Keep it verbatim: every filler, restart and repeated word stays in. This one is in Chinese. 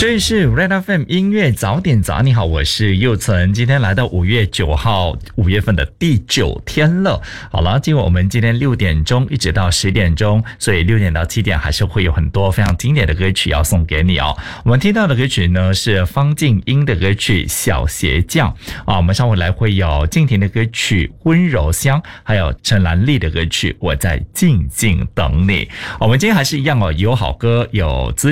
这里是 Red F M 音乐早点早，你好，我是佑存。今天来到五月九号，五月份的第九天了。好了，今晚我们今天六点钟一直到十点钟，所以六点到七点还是会有很多非常经典的歌曲要送给你哦。我们听到的歌曲呢是方静音的歌曲《小鞋匠》啊，我们稍后来会有静婷的歌曲《温柔乡》，还有陈兰丽的歌曲《我在静静等你》。我们今天还是一样哦，有好歌，有资